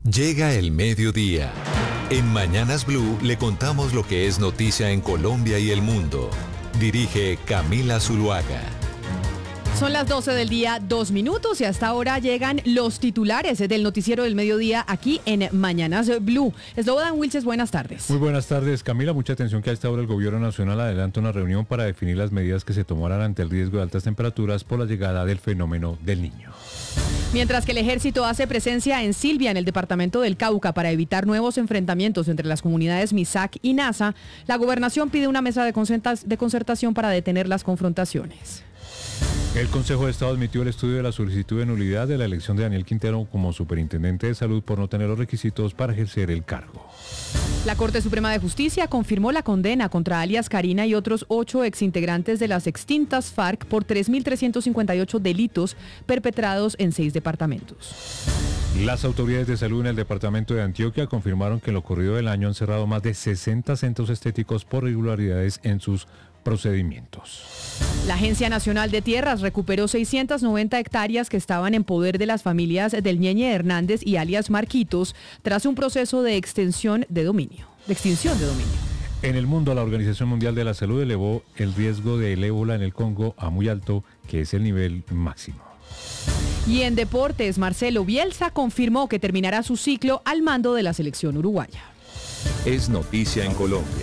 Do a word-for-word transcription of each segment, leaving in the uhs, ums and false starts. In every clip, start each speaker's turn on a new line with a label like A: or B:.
A: Llega el mediodía. En Mañanas Blue le contamos lo que es noticia en Colombia y el mundo. Dirige Camila Zuluaga.
B: Son las doce del día, dos minutos, y hasta ahora llegan los titulares del noticiero del mediodía aquí en Mañanas Blue. Slobodan Wilches, buenas tardes.
C: Muy buenas tardes, Camila. Mucha atención que a esta hora el Gobierno Nacional adelanta una reunión para definir las medidas que se tomarán ante el riesgo de altas temperaturas por la llegada del fenómeno del Niño.
B: Mientras que el ejército hace presencia en Silvia, en el departamento del Cauca, para evitar nuevos enfrentamientos entre las comunidades Misak y Nasa, la gobernación pide una mesa de concertación para detener las confrontaciones.
C: El Consejo de Estado admitió el estudio de la solicitud de nulidad de la elección de Daniel Quintero como superintendente de salud por no tener los requisitos para ejercer el cargo.
B: La Corte Suprema de Justicia confirmó la condena contra alias Karina y otros ocho exintegrantes de las extintas FARC por tres mil trescientos cincuenta y ocho delitos perpetrados en seis departamentos.
C: Las autoridades de salud en el departamento de Antioquia confirmaron que en lo corrido del año han cerrado más de sesenta centros estéticos por irregularidades en sus procedimientos.
B: La Agencia Nacional de Tierras recuperó seiscientas noventa hectáreas que estaban en poder de las familias del Ñeñe Hernández y alias Marquitos tras un proceso de extensión de dominio, de extinción de dominio.
C: En el mundo, la Organización Mundial de la Salud elevó el riesgo del ébola en el Congo a muy alto, que es el nivel máximo.
B: Y en deportes, Marcelo Bielsa confirmó que terminará su ciclo al mando de la selección uruguaya.
A: Es noticia en Colombia.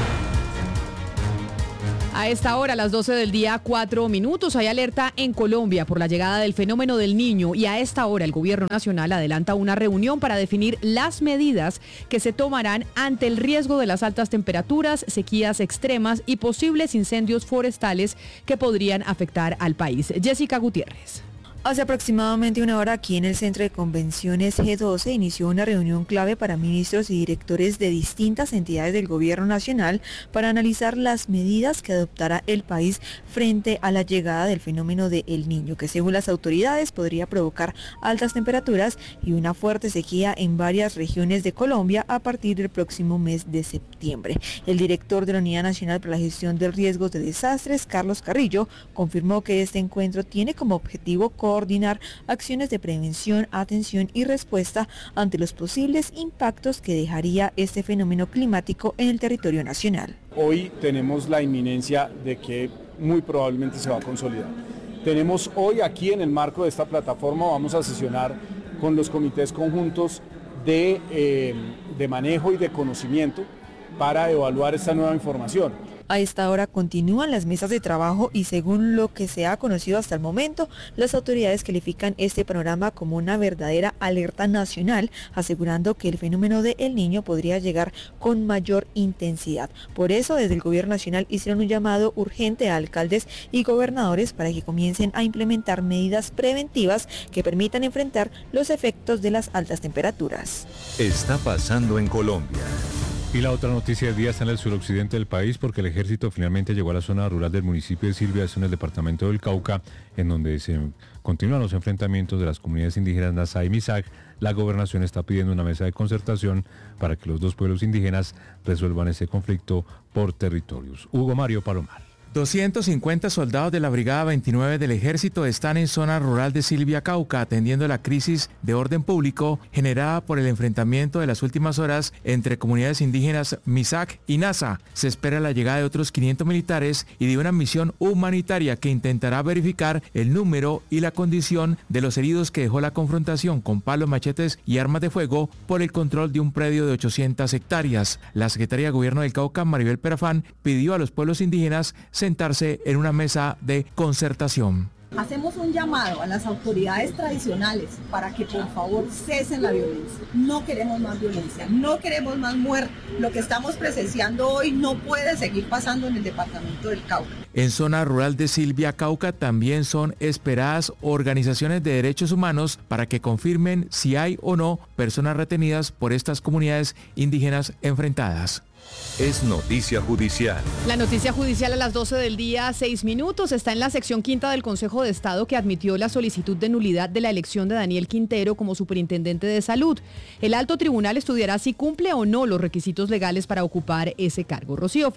B: A esta hora, a las doce del día, cuatro minutos, hay alerta en Colombia por la llegada del fenómeno del Niño, y a esta hora el Gobierno Nacional adelanta una reunión para definir las medidas que se tomarán ante el riesgo de las altas temperaturas, sequías extremas y posibles incendios forestales que podrían afectar al país. Jessica Gutiérrez.
D: Hace aproximadamente una hora, aquí en el Centro de Convenciones G doce, inició una reunión clave para ministros y directores de distintas entidades del Gobierno Nacional para analizar las medidas que adoptará el país frente a la llegada del fenómeno de El Niño, que según las autoridades podría provocar altas temperaturas y una fuerte sequía en varias regiones de Colombia a partir del próximo mes de septiembre. El director de la Unidad Nacional para la Gestión de Riesgos de Desastres, Carlos Carrillo, confirmó que este encuentro tiene como objetivo coordinar acciones de prevención, atención y respuesta ante los posibles impactos que dejaría este fenómeno climático en el territorio nacional.
E: Hoy tenemos la inminencia de que muy probablemente se va a consolidar. Tenemos hoy aquí en el marco de esta plataforma, vamos a sesionar con los comités conjuntos de, eh, de manejo y de conocimiento para evaluar esta nueva información.
D: A esta hora continúan las mesas de trabajo y, según lo que se ha conocido hasta el momento, las autoridades califican este panorama como una verdadera alerta nacional, asegurando que el fenómeno de El Niño podría llegar con mayor intensidad. Por eso, desde el Gobierno Nacional hicieron un llamado urgente a alcaldes y gobernadores para que comiencen a implementar medidas preventivas que permitan enfrentar los efectos de las altas temperaturas.
A: Está pasando en Colombia.
C: Y la otra noticia del día está en el suroccidente del país, porque el ejército finalmente llegó a la zona rural del municipio de Silvia, en el departamento del Cauca, en donde se continúan los enfrentamientos de las comunidades indígenas Nasa y Misak. La gobernación está pidiendo una mesa de concertación para que los dos pueblos indígenas resuelvan ese conflicto por territorios. Hugo Mario Palomar.
F: doscientos cincuenta soldados de la Brigada veintinueve del Ejército están en zona rural de Silvia, Cauca, atendiendo la crisis de orden público generada por el enfrentamiento de las últimas horas entre comunidades indígenas Misak y Nasa. Se espera la llegada de otros quinientos militares y de una misión humanitaria que intentará verificar el número y la condición de los heridos que dejó la confrontación con palos, machetes y armas de fuego por el control de un predio de ochocientas hectáreas. La Secretaria de Gobierno del Cauca, Maribel Perafán, pidió a los pueblos indígenas sentarse en una mesa de concertación.
G: Hacemos un llamado a las autoridades tradicionales para que por favor cesen la violencia. No queremos más violencia, no queremos más muerte. Lo que estamos presenciando hoy no puede seguir pasando en el departamento del Cauca.
F: En zona rural de Silvia, Cauca, también son esperadas organizaciones de derechos humanos para que confirmen si hay o no personas retenidas por estas comunidades indígenas enfrentadas.
A: Es noticia judicial.
B: La noticia judicial a las doce del día, seis minutos, está en la sección quinta del Consejo de Estado, que admitió la solicitud de nulidad de la elección de Daniel Quintero como superintendente de salud. El alto tribunal estudiará si cumple o no los requisitos legales para ocupar ese cargo. Rocío Franco.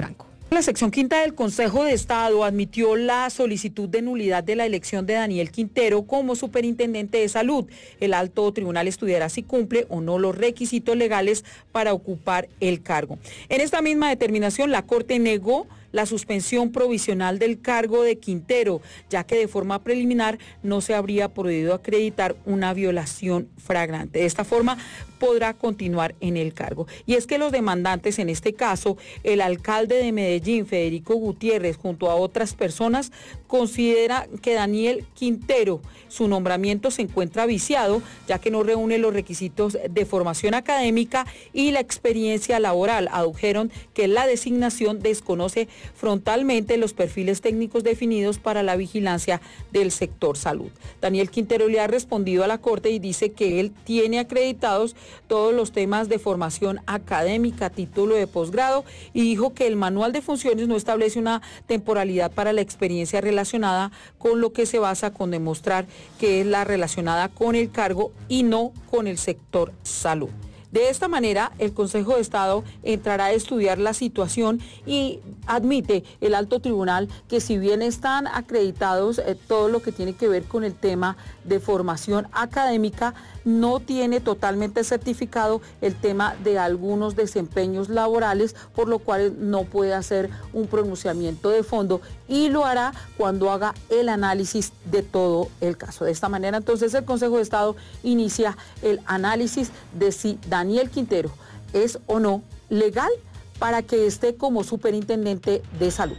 H: La sección quinta del Consejo de Estado admitió la solicitud de nulidad de la elección de Daniel Quintero como superintendente de salud. El alto tribunal estudiará si cumple o no los requisitos legales para ocupar el cargo. En esta misma determinación, la Corte negó la suspensión provisional del cargo de Quintero, ya que de forma preliminar no se habría podido acreditar una violación flagrante. De esta forma podrá continuar en el cargo. Y es que los demandantes, en este caso, el alcalde de Medellín, Federico Gutiérrez, junto a otras personas, considera que Daniel Quintero, su nombramiento se encuentra viciado, ya que no reúne los requisitos de formación académica y la experiencia laboral. Adujeron que la designación desconoce frontalmente los perfiles técnicos definidos para la vigilancia del sector salud. Daniel Quintero le ha respondido a la Corte y dice que él tiene acreditados todos los temas de formación académica, título de posgrado, y dijo que el manual de funciones no establece una temporalidad para la experiencia relacionada con lo que se basa con demostrar que es la relacionada con el cargo y no con el sector salud. De esta manera, el Consejo de Estado entrará a estudiar la situación y admite el alto tribunal que si bien están acreditados eh, todo lo que tiene que ver con el tema de formación académica, no tiene totalmente certificado el tema de algunos desempeños laborales, por lo cual no puede hacer un pronunciamiento de fondo y lo hará cuando haga el análisis de todo el caso. De esta manera, entonces, el Consejo de Estado inicia el análisis de si Daniel Quintero es o no legal para que esté como superintendente de salud.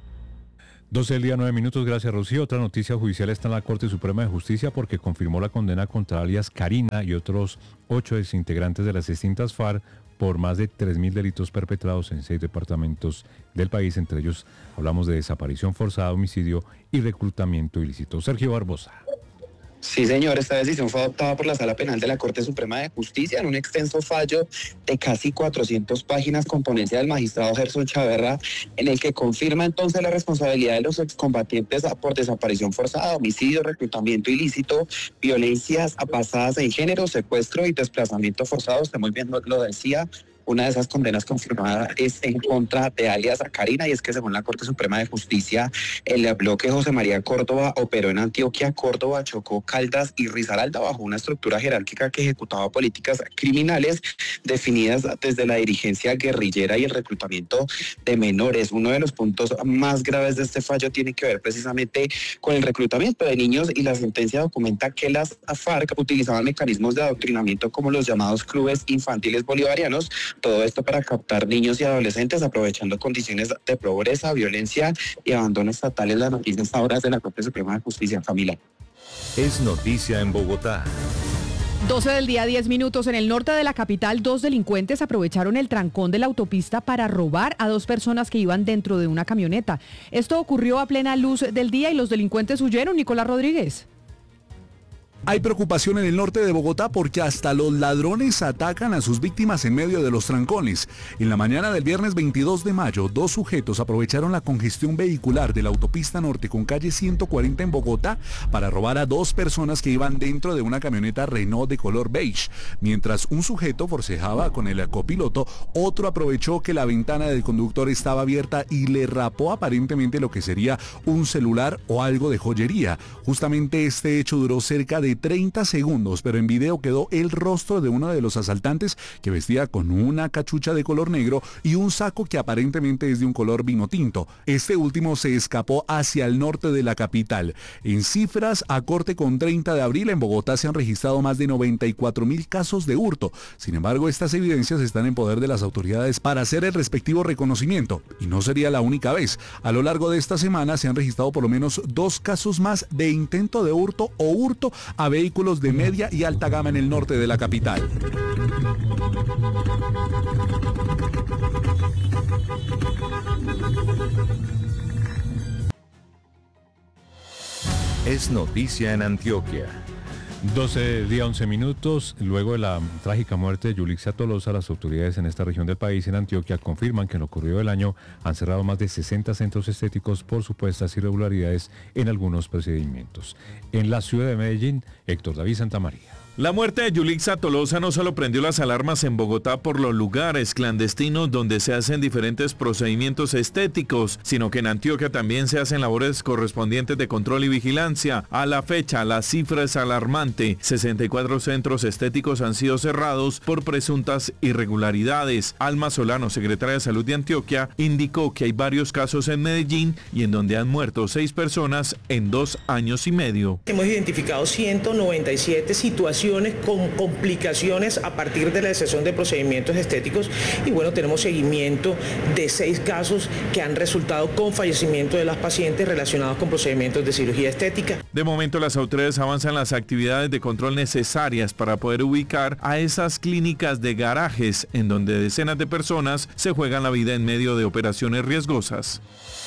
C: doce del día, nueve minutos, gracias Rocío. Otra noticia judicial está en la Corte Suprema de Justicia porque confirmó la condena contra alias Karina y otros ocho exintegrantes de las extintas FARC por más de tres mil delitos perpetrados en seis departamentos del país. Entre ellos hablamos de desaparición forzada, homicidio y reclutamiento ilícito. Sergio Barbosa.
I: Sí, señor, esta decisión fue adoptada por la Sala Penal de la Corte Suprema de Justicia en un extenso fallo de casi cuatrocientas páginas con ponencia del magistrado Gerson Chaverra, en el que confirma entonces la responsabilidad de los excombatientes por desaparición forzada, homicidio, reclutamiento ilícito, violencias basadas en género, secuestro y desplazamiento forzado. Usted muy bien lo decía. Una de esas condenas confirmadas es en contra de alias Karina, y es que según la Corte Suprema de Justicia, el bloque José María Córdoba operó en Antioquia, Córdoba, Chocó, Caldas y Risaralda bajo una estructura jerárquica que ejecutaba políticas criminales definidas desde la dirigencia guerrillera y el reclutamiento de menores. Uno de los puntos más graves de este fallo tiene que ver precisamente con el reclutamiento de niños, y la sentencia documenta que las FARC utilizaban mecanismos de adoctrinamiento como los llamados clubes infantiles bolivarianos. Todo esto para captar niños y adolescentes, aprovechando condiciones de pobreza, violencia y abandono estatal. En las noticias ahora de la Corte Suprema de Justicia, Camila.
A: Es noticia en Bogotá.
B: doce del día, diez minutos. En el norte de la capital, dos delincuentes aprovecharon el trancón de la autopista para robar a dos personas que iban dentro de una camioneta. Esto ocurrió a plena luz del día y los delincuentes huyeron. Nicolás Rodríguez.
J: Hay preocupación en el norte de Bogotá porque hasta los ladrones atacan a sus víctimas en medio de los trancones. En la mañana del viernes veintidós de mayo, dos sujetos aprovecharon la congestión vehicular de la autopista norte con calle ciento cuarenta en Bogotá para robar a dos personas que iban dentro de una camioneta Renault de color beige. Mientras un sujeto forcejaba con el copiloto, otro aprovechó que la ventana del conductor estaba abierta y le rapó aparentemente lo que sería un celular o algo de joyería. Justamente este hecho duró cerca de treinta segundos, pero en video quedó el rostro de uno de los asaltantes, que vestía con una cachucha de color negro y un saco que aparentemente es de un color vino tinto. Este último se escapó hacia el norte de la capital. En cifras, a corte con treinta de abril, en Bogotá se han registrado más de noventa y cuatro mil casos de hurto. Sin embargo, estas evidencias están en poder de las autoridades para hacer el respectivo reconocimiento. Y no sería la única vez. A lo largo de esta semana se han registrado por lo menos dos casos más de intento de hurto o hurto a vehículos de media y alta gama en el norte de la capital.
A: Es noticia en Antioquia.
C: doce día, once minutos. Luego de la trágica muerte de Yulixia Tolosa, las autoridades en esta región del país, en Antioquia, confirman que en lo ocurrido del año han cerrado más de sesenta centros estéticos por supuestas irregularidades en algunos procedimientos. En la ciudad de Medellín, Héctor David Santamaría.
K: La muerte de Yulixa Tolosa no solo prendió las alarmas en Bogotá por los lugares clandestinos donde se hacen diferentes procedimientos estéticos, sino que en Antioquia también se hacen labores correspondientes de control y vigilancia. A la fecha, la cifra es alarmante. sesenta y cuatro centros estéticos han sido cerrados por presuntas irregularidades. Alma Solano, secretaria de Salud de Antioquia, indicó que hay varios casos en Medellín y en donde han muerto seis personas en dos años y medio.
L: Hemos identificado ciento noventa y siete situaciones con complicaciones a partir de la cesión de procedimientos estéticos y bueno, tenemos seguimiento de seis casos que han resultado con fallecimiento de las pacientes relacionados con procedimientos de cirugía estética.
K: De momento las autoridades avanzan las actividades de control necesarias para poder ubicar a esas clínicas de garajes en donde decenas de personas se juegan la vida en medio de operaciones riesgosas.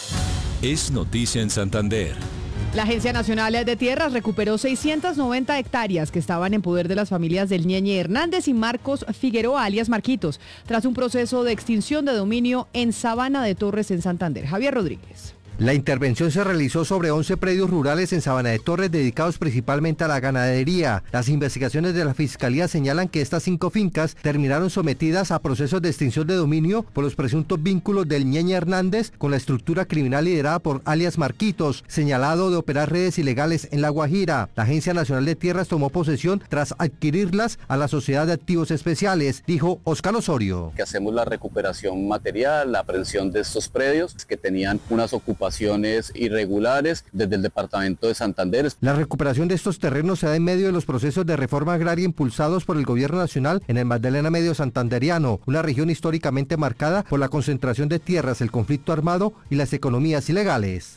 A: Es noticia en Santander.
B: La Agencia Nacional de Tierras recuperó seiscientas noventa hectáreas que estaban en poder de las familias del Ñeñe Hernández y Marcos Figueroa, alias Marquitos, tras un proceso de extinción de dominio en Sabana de Torres, en Santander. Javier Rodríguez.
M: La intervención se realizó sobre once predios rurales en Sabana de Torres dedicados principalmente a la ganadería. Las investigaciones de la Fiscalía señalan que estas cinco fincas terminaron sometidas a procesos de extinción de dominio por los presuntos vínculos del Ñeñe Hernández con la estructura criminal liderada por alias Marquitos, señalado de operar redes ilegales en La Guajira. La Agencia Nacional de Tierras tomó posesión tras adquirirlas a la Sociedad de Activos Especiales, dijo Oscar Osorio.
N: Que hacemos la recuperación material, la aprehensión de estos predios que tenían unas ocupaciones irregulares desde el departamento de Santander.
M: La recuperación de estos terrenos se da en medio de los procesos de reforma agraria impulsados por el gobierno nacional en el Magdalena Medio Santanderiano, una región históricamente marcada por la concentración de tierras, el conflicto armado y las economías ilegales.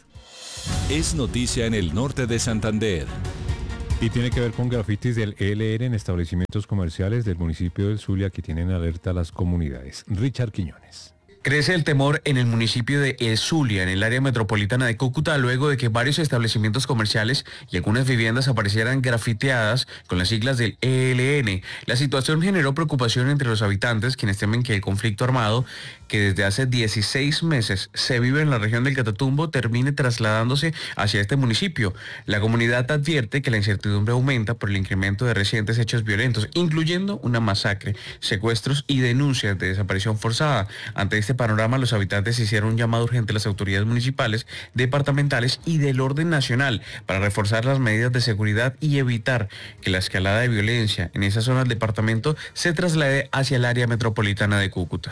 A: Es noticia en el norte de Santander.
C: Y tiene que ver con grafitis del E L N en establecimientos comerciales del municipio del Zulia que tienen alerta a las comunidades. Richard Quiñones.
O: Crece el temor en el municipio de El Zulia, en el área metropolitana de Cúcuta, luego de que varios establecimientos comerciales y algunas viviendas aparecieran grafiteadas con las siglas del E L N. La situación generó preocupación entre los habitantes, quienes temen que el conflicto armado, que desde hace dieciséis meses se vive en la región del Catatumbo, termine trasladándose hacia este municipio. La comunidad advierte que la incertidumbre aumenta por el incremento de recientes hechos violentos, incluyendo una masacre, secuestros y denuncias de desaparición forzada. Ante este panorama, los habitantes hicieron un llamado urgente a las autoridades municipales, departamentales y del orden nacional para reforzar las medidas de seguridad y evitar que la escalada de violencia en esa zona del departamento se traslade hacia el área metropolitana de Cúcuta.